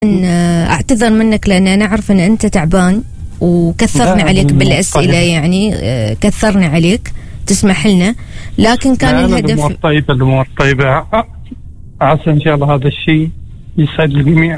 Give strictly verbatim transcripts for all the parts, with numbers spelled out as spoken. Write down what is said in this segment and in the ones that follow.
أعتذر منك لأن أنا أعرف أن أنت تعبان وكثرنا عليك بالأسئلة، يعني كثرنا عليك، تسمح لنا. لكن كان الهدف الأمور طيبة، الأمور طيبة، عسى إن شاء الله هذا الشيء يسعد الجميع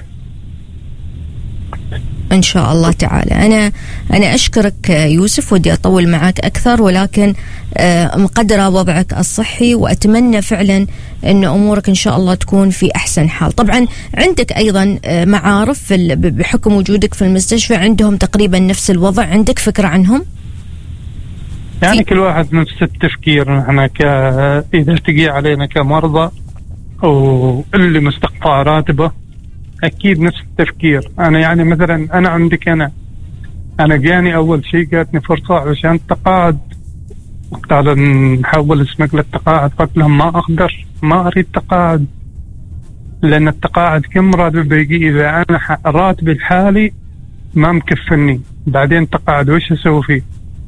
إن شاء الله تعالى. أنا أنا أشكرك يوسف، ودي أطول معك أكثر، ولكن مقدرة وضعك الصحي، وأتمنى فعلا أن أمورك إن شاء الله تكون في أحسن حال. طبعا عندك أيضا معارف بحكم وجودك في المستشفى عندهم تقريبا نفس الوضع، عندك فكرة عنهم؟ يعني كل واحد نفس التفكير. نحن ك إذا تجي علينا كمرضى واللي مستقطع راتبه أكيد نفس التفكير. أنا يعني مثلا أنا عندك أنا أنا جاني أول شيء جاتني فرصة عشان التقاعد، قال نحول اسمك للتقاعد، قلت لهم ما أقدر، ما أريد تقاعد، لأن التقاعد كم راتب بيجي إذا أنا راتبي الحالي ما مكفني، بعدين تقاعد وش أسوي فيه؟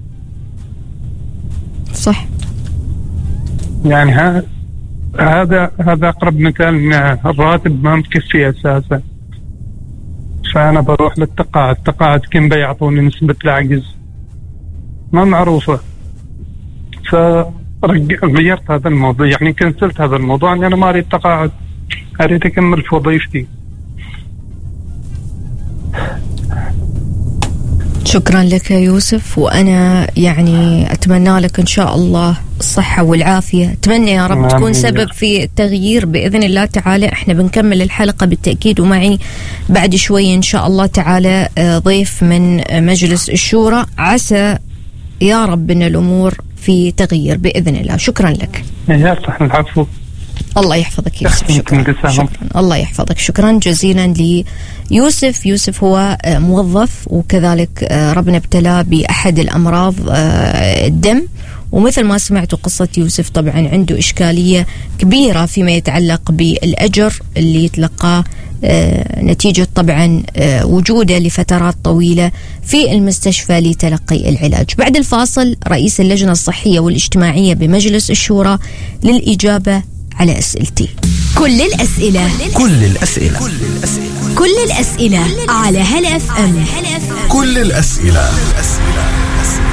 صح. يعني ها هذا هذا أقرب مثال إن الراتب ما مكفي أساسا، فأنا بروح للتقاعد. التقاعد كم بيعطوني نسبة العجز ما معروفة، فغيرت هذا الموضوع، يعني كنسلت هذا الموضوع أني أنا ما أريد تقاعد، أريد أكمل في وظيفتي. شكرا لك يا يوسف، وأنا يعني أتمنى لك إن شاء الله الصحة والعافية، أتمنى يا رب تكون سبب في التغيير بإذن الله تعالى. احنا بنكمل الحلقة بالتأكيد، ومعي بعد شوي إن شاء الله تعالى ضيف من مجلس الشورى، عسى يا رب أن الأمور في تغيير بإذن الله. شكرا لك. يا صح، العفو. الله يحفظك يوسف. شكرا. شكرا الله يحفظك. شكرا جزيلا ليوسف. يوسف هو موظف، وكذلك ربنا ابتلاه بأحد الأمراض الدم، ومثل ما سمعتوا قصة يوسف طبعا عنده إشكالية كبيرة فيما يتعلق بالأجر اللي يتلقاه نتيجة طبعا وجوده لفترات طويلة في المستشفى لتلقي العلاج. بعد الفاصل رئيس اللجنة الصحية والاجتماعية بمجلس الشورى للإجابة على أسئلتي. كل الأسئلة كل الأسئلة كل الأسئلة على هلا اف ام. كل الأسئلة